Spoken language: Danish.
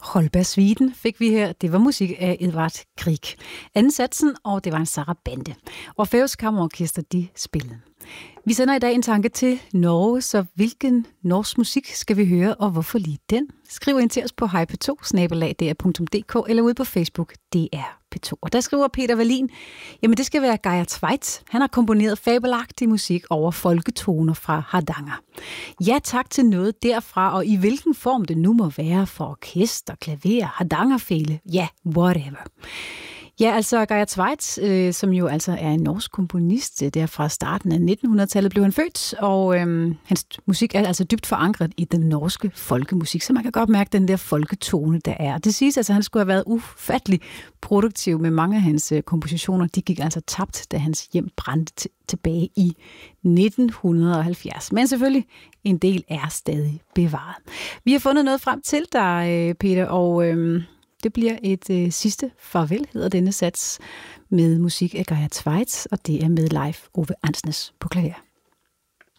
Holbergsviden fik vi her. Det var musik af Edvard Grieg. Anden satsen, og det var en sarabande. Orfeus Kammerorkester, de spillede. Vi sender i dag en tanke til Norge, så hvilken norsk musik skal vi høre, og hvorfor lige den? Skriv ind til os på hp2@dr.dk eller ude på Facebook, DR P2. Og der skriver Peter Wallin, jamen det skal være Geir Tveit. Han har komponeret fabelagtig musik over folketoner fra Hardanger. Ja tak til noget derfra, og i hvilken form det nu må være for orkester, klaver, hardangerfele, ja, whatever. Ja, altså Geir Tveit, som jo altså er en norsk komponist, der fra starten af 1900-tallet blev han født, og hans musik er altså dybt forankret i den norske folkemusik, så man kan godt mærke den der folketone, der er. Det siges altså, at han skulle have været ufattelig produktiv med mange af hans kompositioner. De gik altså tabt, da hans hjem brændte tilbage i 1970. Men selvfølgelig, en del er stadig bevaret. Vi har fundet noget frem til dig, Peter, og det bliver et sidste farvel, hedder denne sats, med musik af Geir Tveit, og det er med Leif Ove Ansnes på klaver.